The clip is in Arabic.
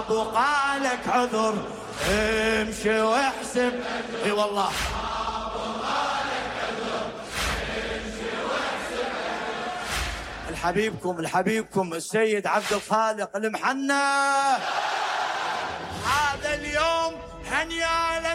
ابو قالك عذر امشي واحسب. اي والله الحبيبكم السيد عبد الخالق المحنى. هذا اليوم هنيا